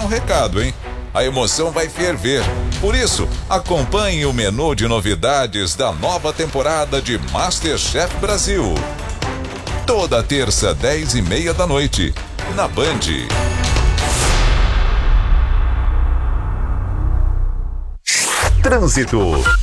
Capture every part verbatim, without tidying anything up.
um recado, hein? A emoção vai ferver. Por isso, acompanhe o menu de novidades da nova temporada de MasterChef Brasil. Toda terça, dez e meia da noite, na Band. Trânsito.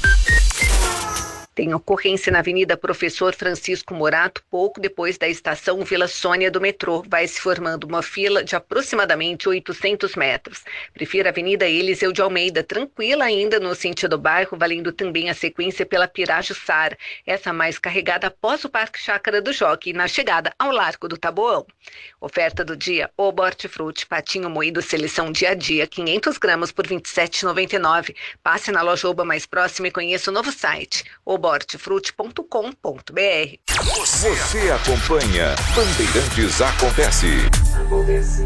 Tem ocorrência na Avenida Professor Francisco Morato, pouco depois da estação Vila Sônia do metrô. Vai se formando uma fila de aproximadamente oitocentos metros. Prefira a Avenida Eliseu de Almeida, tranquila ainda no sentido bairro, valendo também a sequência pela Pirajussara, essa mais carregada após o Parque Chácara do Jockey, na chegada ao Largo do Taboão. Oferta do dia: Oba Hortifruti, patinho moído seleção dia a dia, quinhentos gramas por vinte e sete reais e noventa e nove centavos. Passe na loja Oba mais próxima e conheça o novo site, oba hortifruti ponto com ponto b r. Você, Você acompanha Bandeirantes Acontece. Acontece.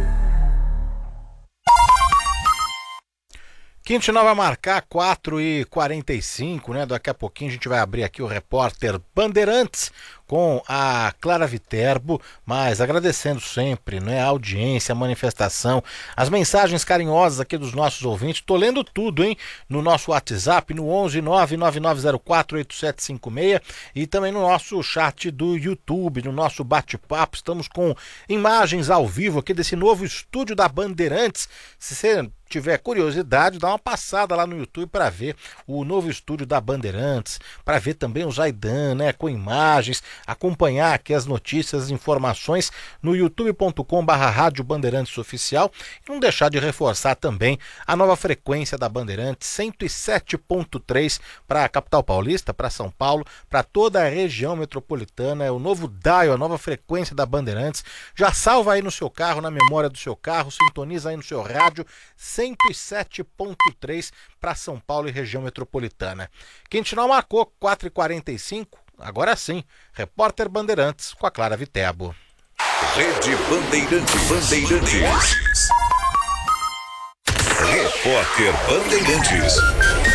Quintinal vai marcar quatro e quarenta e cinco, né? Daqui a pouquinho a gente vai abrir aqui o repórter Bandeirantes com a Clara Viterbo, mas agradecendo sempre, né, a audiência, a manifestação, as mensagens carinhosas aqui dos nossos ouvintes. Tô lendo tudo, hein, no nosso WhatsApp, no onze nove nove nove zero quatro oito sete cinco seis, e também no nosso chat do YouTube, no nosso bate-papo. Estamos com imagens ao vivo aqui desse novo estúdio da Bandeirantes. Se você tiver curiosidade, dá uma passada lá no YouTube para ver o novo estúdio da Bandeirantes, para ver também o Zaidan, né, com imagens, acompanhar aqui as notícias, as informações no youtube ponto com barra rádio Bandeirantes Oficial, e não deixar de reforçar também a nova frequência da Bandeirantes, cento e sete ponto três para a capital paulista, para São Paulo, para toda a região metropolitana. É o novo dial, a nova frequência da Bandeirantes. Já salva aí no seu carro, na memória do seu carro, sintoniza aí no seu rádio, cento e sete ponto três para São Paulo e região metropolitana. Quintinal marcou quatro e quarenta e cinco. Agora sim, repórter Bandeirantes com a Clara Viterbo. Rede Bandeirantes. Bandeirantes. Repórter Bandeirantes.